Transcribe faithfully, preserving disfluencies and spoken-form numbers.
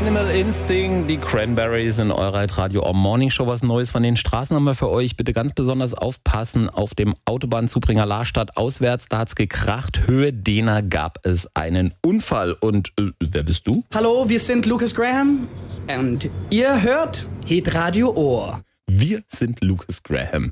Animal Instinct, die Cranberries in eurer Radio Ohr Morning Show. Was Neues von den Straßen haben wir für euch. Bitte ganz besonders aufpassen auf dem Autobahnzubringer Lahrstadt auswärts. Da hat's gekracht. Höhe Dehner gab es einen Unfall. Und äh, wer bist du? Hallo, wir sind Lucas Graham und ihr hört Hitradio Ohr. Wir sind Lucas Graham.